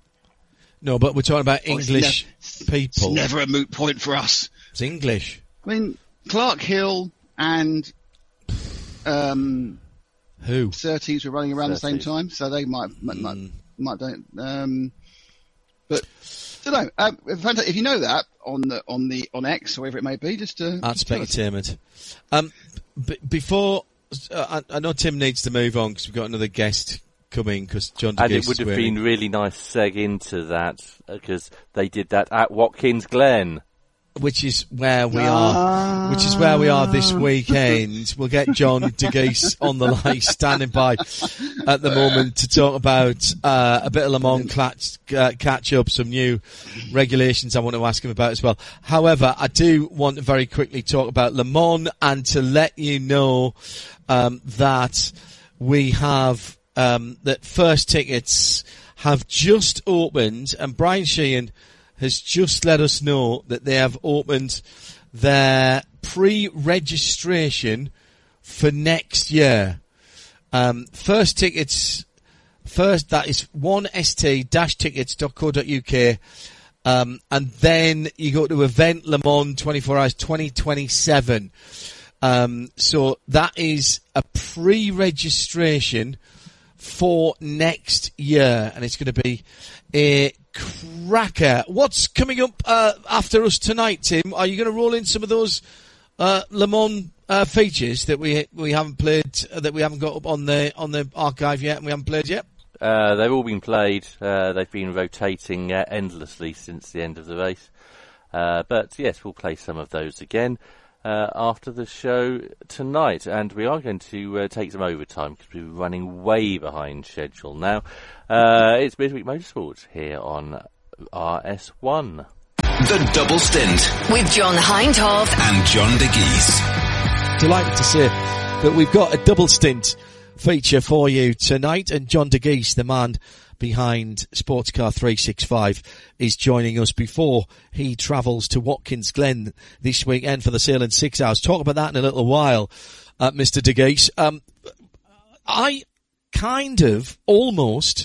No, but we're talking about Oh, it's English nev- people. It's never a moot point for us. It's English. I mean, Clark Hill and um, Who? Surtees were running around at the same Surtees. time, so they might might might, Mm. might don't. Um, but I don't know. Um, if if you know that on the on the on X or whatever it may be, just uh, At just tell us. Specutainment. Um, b- before, uh, I, I know Tim needs to move on because we've got another guest coming because John And DeGeese it would is have wearing- been really nice seg into that, because they did that at Watkins Glen. which is where we are, which is where we are this weekend. We'll get John DeGeese on the line, standing by at the moment to talk about uh, a bit of Le Mans catch, uh, catch up, some new regulations I want to ask him about as well. However, I do want to very quickly talk about Le Mans and to let you know um, that we have um, that first tickets have just opened, and Brian Sheehan has just let us know that they have opened their pre-registration for next year. Um, first tickets, first, that is one s t dash tickets dot co dot u k. Um, and then you go to Event Le Mans twenty-four hours twenty twenty-seven. Um, so that is a pre-registration for next year, and it's going to be a cracker. What's coming up uh, after us tonight, Tim? Are you going to roll in some of those uh, Le Mans uh, features that we we haven't played, uh, that we haven't got up on the on the archive yet, and we haven't played yet? Uh, they've all been played. Uh, they've been rotating uh, endlessly since the end of the race. Uh, but yes, we'll play some of those again uh, after the show tonight. And we are going to uh, take some overtime because we're running way behind schedule now. Uh, it's Midweek Motorsport here on R S one. The Double Stint with John Hindhaugh and John De Geese. Delighted to say that we've got a double stint feature for you tonight, and John De Geese, the man behind Sportscar three sixty-five, is joining us before he travels to Watkins Glen this weekend for the Sale in Six Hours. Talk about that in a little while, uh, Mister De Geese. Um, I kind of almost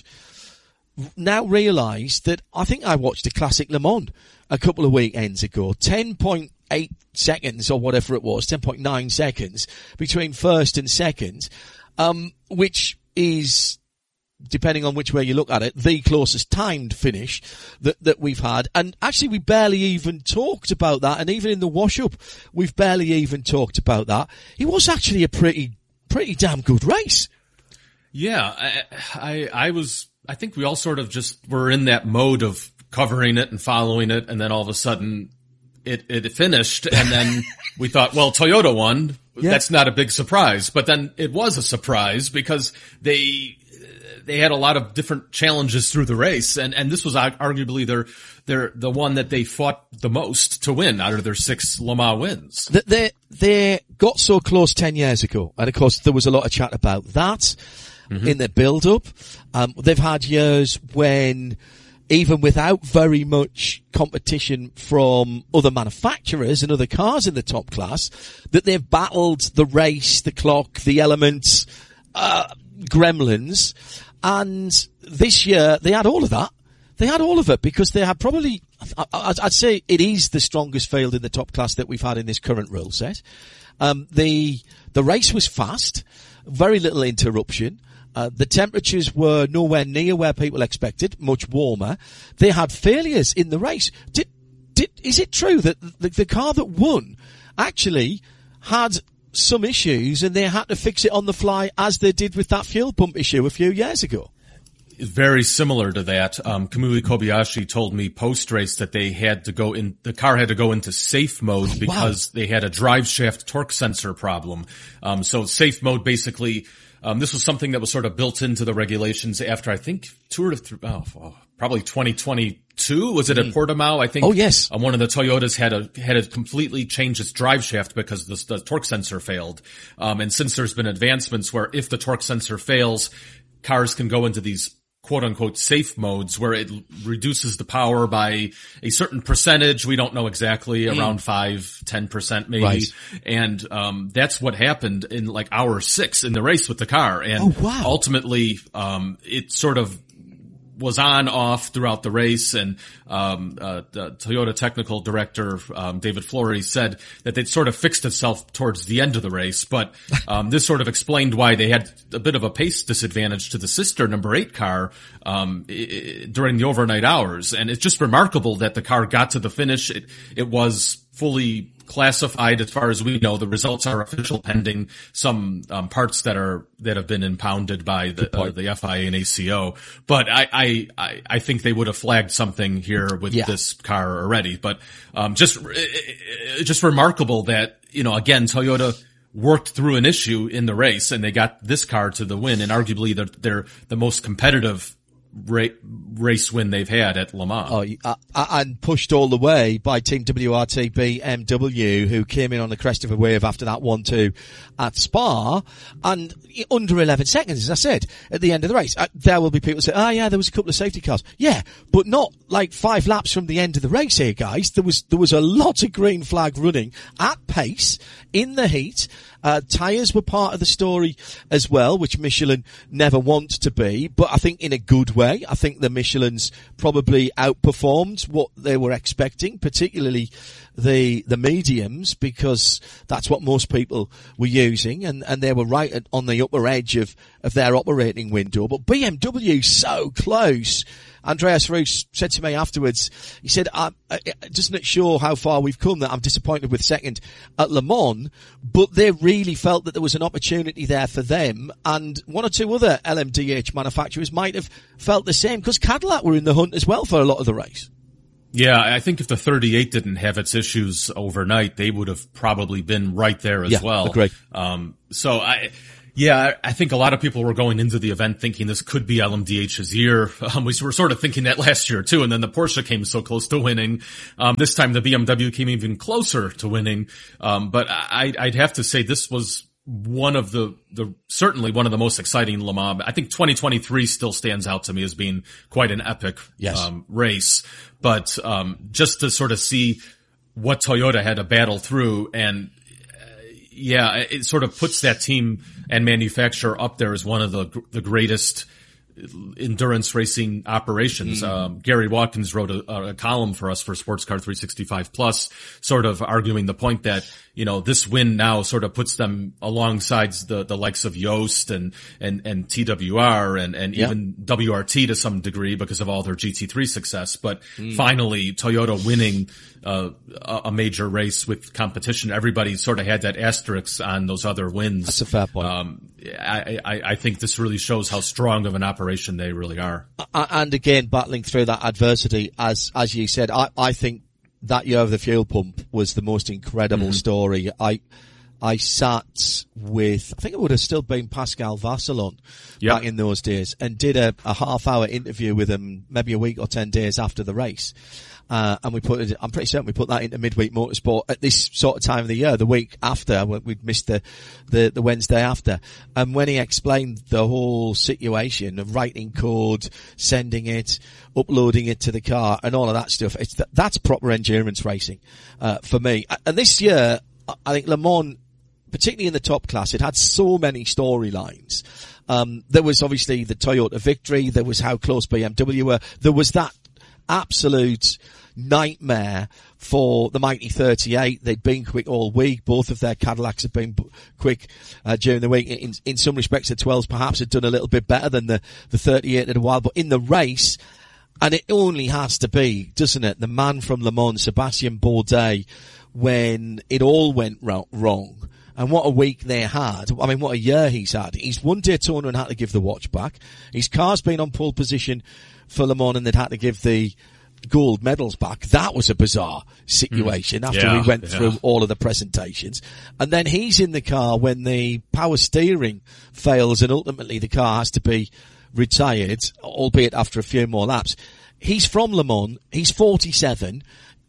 now realise that I think I watched a Classic Le Mans a couple of weekends ago. ten point eight seconds or whatever it was, ten point nine seconds between first and second, um, which is, depending on which way you look at it, the closest timed finish that, that we've had. And actually we barely even talked about that, and even in the wash-up, we've barely even talked about that. It was actually a pretty, pretty damn good race. Yeah, I, I, I was, I think we all sort of just were in that mode of covering it and following it, and then all of a sudden it, it finished, and then we thought, well, Toyota won. Yeah. That's not a big surprise. But then it was a surprise because they, they had a lot of different challenges through the race, and, and this was arguably their, their, the one that they fought the most to win out of their six Le Mans wins. They, they got so close ten years ago, and of course there was a lot of chat about that mm-hmm. in their build-up. Um, they've had years when, even without very much competition from other manufacturers and other cars in the top class, that they've battled the race, the clock, the elements, uh, gremlins. And this year they had all of that. They had all of it because they had probably, I'd say it is the strongest field in the top class that we've had in this current rule set. Um, the, the race was fast, very little interruption. Uh, the temperatures were nowhere near where people expected, much warmer. They had failures in the race. Did, did, is it true that the, the car that won actually had some issues and they had to fix it on the fly, as they did with that fuel pump issue a few years ago? Very similar to that. Um, Kamui Kobayashi told me post-race that they had to go in, the car had to go into safe mode oh, because wow. they had a drive shaft torque sensor problem. Um, so safe mode basically, Um, this was something that was sort of built into the regulations after, I think, two or three, oh, oh, probably twenty twenty-two. Was it at Portimao? I think. Oh, yes. Um, one of the Toyotas had a, had to completely change its drive shaft because the, the torque sensor failed. Um, and since there's been advancements where if the torque sensor fails, cars can go into these quote unquote safe modes where it reduces the power by a certain percentage. We don't know exactly, mm. around five, ten percent maybe. Right. And, um, that's what happened in like hour six in the race with the car. And oh, wow. ultimately, um, it sort of was on off throughout the race, and um uh the Toyota technical director um David Flory said that they'd sort of fixed itself towards the end of the race, but um this sort of explained why they had a bit of a pace disadvantage to the sister number eight car um I- during the overnight hours. And it's just remarkable that the car got to the finish. It it was fully classified as far as we know. The results are official pending some um, parts that are that have been impounded by the uh, the F I A and A C O. But I I I think they would have flagged something here with yeah. this car already. But um just just remarkable that, you know, again, Toyota worked through an issue in the race and they got this car to the win, and arguably they're, they're the most competitive Ra- race win they've had at Le Mans. Oh, uh, and pushed all the way by Team W R T B M W, who came in on the crest of a wave after that one two at Spa, and under eleven seconds, as I said, at the end of the race. Uh, there will be people say, oh yeah, there was a couple of safety cars. Yeah, but not like five laps from the end of the race here, guys. There was, there was a lot of green flag running at pace in the heat. Uh, tyres were part of the story as well, which Michelin never want to be, but I think in a good way. I think the Michelins probably outperformed what they were expecting, particularly the the mediums, because that's what most people were using, and, and they were right at, on the upper edge of, of their operating window. But B M W so close. Andreas Roos said to me afterwards, he said, I'm uh, just not sure how far we've come, that I'm disappointed with second at Le Mans, but they really felt that there was an opportunity there for them, and one or two other L M D H manufacturers might have felt the same, because Cadillac were in the hunt as well for a lot of the race. Yeah, I think if the thirty-eight didn't have its issues overnight, they would have probably been right there as yeah, well. Agree. Um, so I, yeah, I think a lot of people were going into the event thinking this could be L M D H's year. Um, we were sort of thinking that last year too, and then the Porsche came so close to winning. Um, this time the B M W came even closer to winning. Um, but I, I'd have to say this was one of the, the, certainly one of the most exciting Le Mans. I think twenty twenty-three still stands out to me as being quite an epic, yes. um, race. But, um, just to sort of see what Toyota had to battle through, and, uh, yeah, it sort of puts that team and manufacturer up there as one of the, the greatest endurance racing operations. Mm. Um, Gary Watkins wrote a, a column for us for Sports Car three sixty-five Plus, sort of arguing the point that, you know, this win now sort of puts them alongside the, the likes of Yost and, and, and T W R and, and yep. even W R T to some degree because of all their G T three success. But mm. finally, Toyota winning, uh, a major race with competition. Everybody sort of had that asterisk on those other wins. That's a fair point. Um, I, I, I think this really shows how strong of an operation they really are. And again, battling through that adversity, as, as you said, I, I think that year of the fuel pump was the most incredible mm-hmm. story. I, I sat with, I think it would have still been Pascal Vasselon yep. back in those days, and did a, a half hour interview with him maybe a week or ten days after the race. Uh, and we put it, I'm pretty certain we put that into Midweek Motorsport at this sort of time of the year, the week after, we'd missed the, the, the Wednesday after. And when he explained the whole situation of writing code, sending it, uploading it to the car and all of that stuff, it's, that's proper endurance racing, uh, for me. And this year, I think Le Mans, particularly in the top class, it had so many storylines. Um, there was obviously the Toyota victory. There was how close B M W were. There was that absolute nightmare for the Mighty thirty-eight. They'd been quick all week. Both of their Cadillacs have been quick uh, during the week. In, in some respects, the twelves perhaps had done a little bit better than the, the thirty-eight in a while. But in the race, and it only has to be, doesn't it, the man from Le Mans, Sebastian Bourdais, when it all went wrong. And what a week they had. I mean, what a year he's had. He's won Daytona and had to give the watch back. His car's been on pole position for Le Mans and they'd had to give the gold medals back. That was a bizarre situation mm. after yeah, we went yeah. through all of the presentations. And then he's in the car when the power steering fails and ultimately the car has to be retired, albeit after a few more laps. He's from Le Mans. He's forty-seven.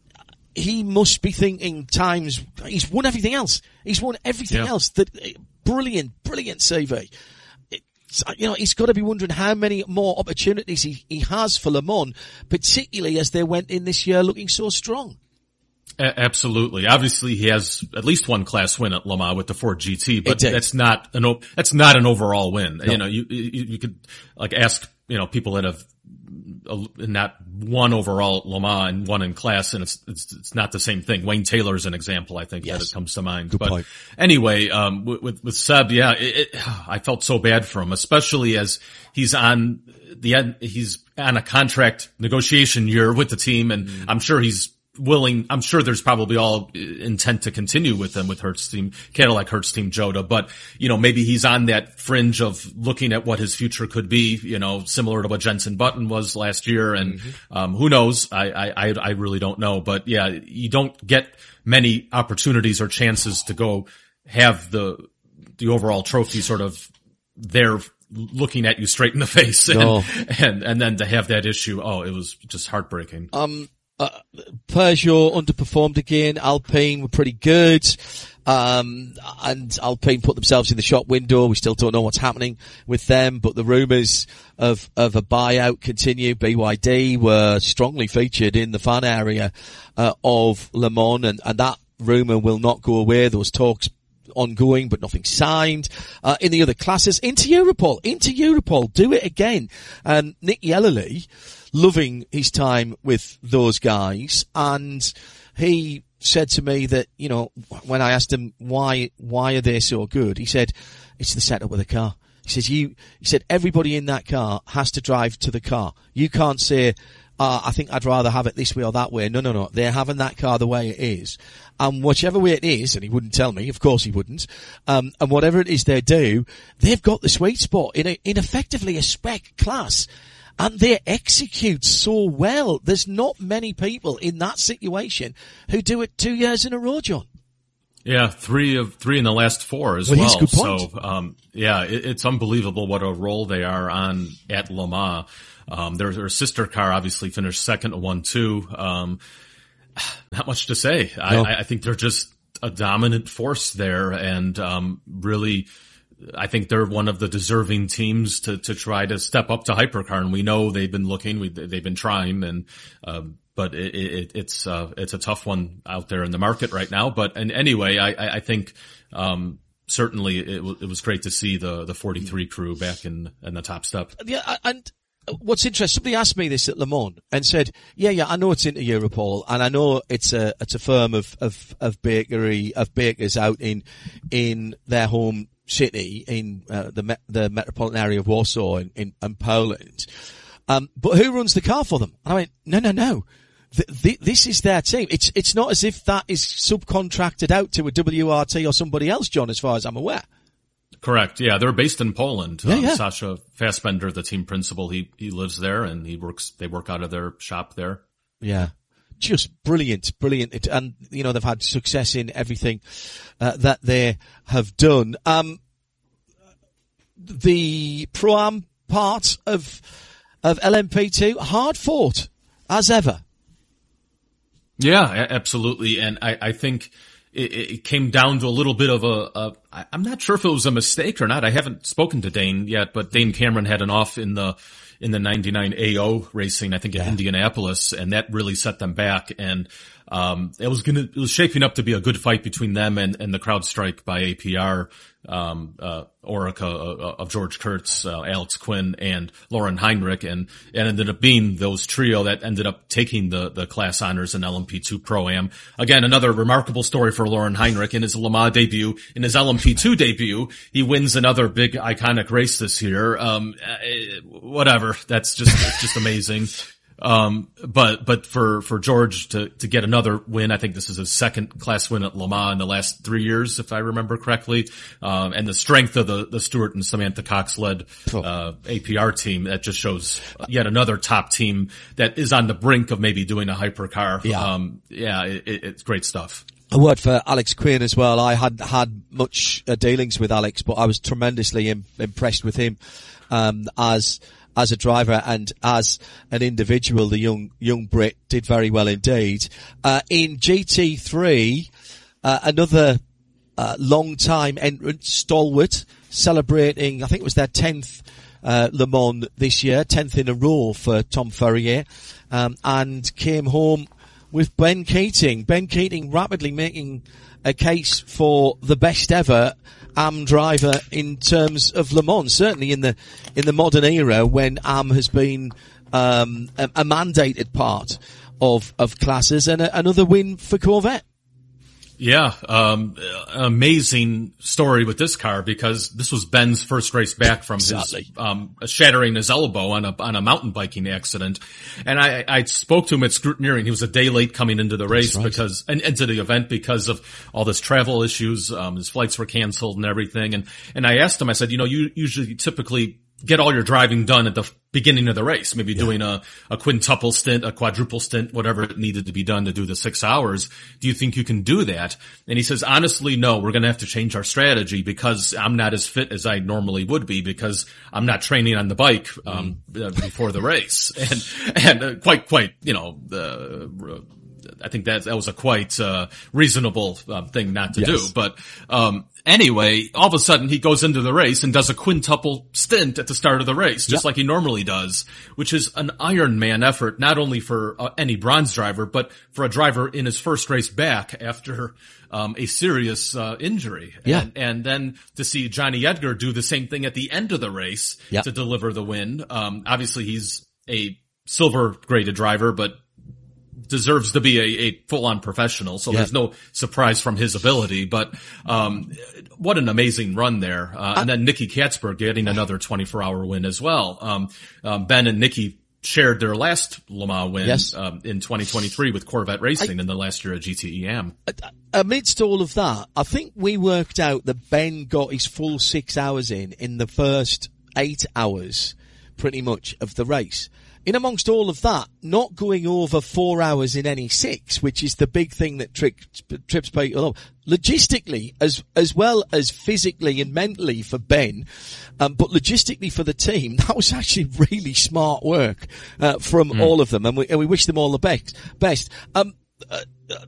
He must be thinking times, he's won everything else. He's won everything yeah. else. That brilliant, brilliant C V. It's, you know, he's got to be wondering how many more opportunities he, he has for Le Mans, particularly as they went in this year looking so strong. A- absolutely. Obviously, he has at least one class win at Le Mans with the Ford G T, but that's not an o- that's not an overall win. No. You know, you, you you could like ask you know people that have not one overall Le Mans and one in class, and it's, it's, it's not the same thing. Wayne Taylor is an example, I think, yes. that it comes to mind. Good but point. Anyway, um, with, with, with Seb, yeah, it, it, I felt so bad for him, especially as he's on the end, he's on a contract negotiation year with the team, and mm. I'm sure he's willing, I'm sure there's probably all intent to continue with them with Hertz team, Cadillac Hertz team Jota, but, you know, maybe he's on that fringe of looking at what his future could be, you know, similar to what Jenson Button was last year. And, mm-hmm. um, who knows? I, I, I really don't know, but yeah, you don't get many opportunities or chances to go have the, the overall trophy sort of there looking at you straight in the face and, no. and, and then to have that issue. Oh, it was just heartbreaking. Um, Uh, Peugeot underperformed again. Alpine were pretty good. Um, and Alpine put themselves in the shop window. We still don't know what's happening with them, but the rumours of, of a buyout continue. B Y D were strongly featured in the fan area, uh, of Le Mans, and, and that rumour will not go away. Those talks ongoing, but nothing signed. Uh, in the other classes, into Europol, into Europol, do it again. Um, Nick Yellerly, loving his time with those guys, and he said to me that, you know, when I asked him why, why are they so good, he said, it's the setup of the car. He says, you, he said, everybody in that car has to drive to the car. You can't say, uh, I think I'd rather have it this way or that way. No, no, no. They're having that car the way it is. And whichever way it is, and he wouldn't tell me, of course he wouldn't, um, and whatever it is they do, they've got the sweet spot in a, in effectively a spec class. and they execute so well. There's not many people in that situation who do it two years in a row, John. Yeah, three of three in the last four as well. well. That's a good point. So, um, yeah, it, it's unbelievable what a role they are on at Le Mans. Um, their, their sister car obviously finished second, won two. Um, not much to say. No. I, I think they're just a dominant force there, and um, really, I think they're one of the deserving teams to to try to step up to hypercar. And we know they've been looking, we, they've been trying, and um, but it, it, it's uh, it's a tough one out there in the market right now. But and anyway, I, I think um, certainly it, w- it was great to see the the forty-three crew back in in the top step. Yeah, and what's interesting, somebody asked me this at Le Mans and said, yeah, yeah, I know it's into Europol, and I know it's a, it's a firm of, of, of bakery, of bakers out in, in their home city, in, uh, the, me- the metropolitan area of Warsaw in, in, in Poland. Um, but who runs the car for them? And I went, no, no, no. Th- th- this is their team. It's, it's not as if that is subcontracted out to a W R T or somebody else, John, as far as I'm aware. Correct. Yeah, they're based in Poland. Yeah, um, yeah. Sasha Fassbender, the team principal, he he lives there and he works. They work out of their shop there. Yeah, just brilliant, brilliant. It, and you know they've had success in everything uh, that they have done. Um, the Pro-Am part of of L M P two, hard fought as ever. Yeah, a- absolutely. And I, I think it, it came down to a little bit of a, a, I'm not sure if it was a mistake or not. I haven't spoken to Dane yet, but Dane Cameron had an off in the, in the ninety-nine A O racing, I think at Yeah. Indianapolis, and that really set them back. And, um, it was gonna, it was shaping up to be a good fight between them and, and the CrowdStrike by A P R, um, uh, Orica uh, of George Kurtz, uh, Alex Quinn and Lauren Heinrich, and, and ended up being those trio that ended up taking the, the class honors in L M P two Pro-Am. Again, another remarkable story for Lauren Heinrich in his Le Mans debut. In his L M P two debut, he wins another big iconic race this year. Um, uh, whatever. That's just, it's just amazing. Um, but, but for, for George to, to get another win, I think this is his second class win at Le Mans in the last three years, if I remember correctly. Um, and the strength of the, the Stewart and Samantha Cox led, uh, A P R team, that just shows yet another top team that is on the brink of maybe doing a hypercar. Yeah. Um, yeah, it, it's great stuff. A word for Alex Quinn as well. I hadn't had much uh, dealings with Alex, but I was tremendously im- impressed with him, um, as, as a driver and as an individual. The young, young Brit did very well indeed. Uh, in G T three, uh, another, uh, long time entrant, stalwart, celebrating, I think it was their tenth, uh, Le Mans this year, tenth in a row for Tom Ferrier, um, and came home with Ben Keating. Ben Keating rapidly making a case for the best ever A M driver in terms of Le Mans, certainly in the in the modern era when A M has been um, a, a mandated part of of classes, and a, another win for Corvette. Yeah, um, an amazing story with this car because this was Ben's first race back from Exactly. his, um, shattering his elbow on a, on a mountain biking accident. And I, I spoke to him at Scrutineering. He was a day late coming into the race right. because, and into the event because of all this travel issues. Um, his flights were canceled and everything. And, and I asked him, I said, you know, you usually typically get all your driving done at the beginning of the race, maybe yeah. doing a, a quintuple stint, a quadruple stint, whatever it needed to be done to do the six hours. Do you think you can do that? And he says, honestly, no, we're going to have to change our strategy because I'm not as fit as I normally would be because I'm not training on the bike, um, mm. uh, before the race. And, and uh, quite, quite, you know, uh, I think that that was a quite uh, reasonable uh, thing not to yes. do. But um anyway, all of a sudden he goes into the race and does a quintuple stint at the start of the race, just yep. like he normally does, which is an Iron Man effort, not only for uh, any bronze driver, but for a driver in his first race back after um a serious uh, injury. Yeah. And, and then to see Johnny Edgar do the same thing at the end of the race yep. to deliver the win. Um obviously he's a silver graded driver, but deserves to be a, a full-on professional, so yeah. there's no surprise from his ability. But um what an amazing run there. Uh, and then Nicky Katzberg getting another twenty-four hour win as well. Um, um Ben and Nicky shared their last Le Mans win yes. um, in twenty twenty-three with Corvette Racing I, in the last year of G T E A M. Amidst all of that, I think we worked out that Ben got his full six hours in in the first eight hours pretty much of the race. In amongst all of that, not going over four hours in any six, which is the big thing that trips, trips people up. Logistically, as, as well as physically and mentally for Ben, um, but logistically for the team, that was actually really smart work, uh, from mm. all of them. And we, and we wish them all the best, best. Um, uh,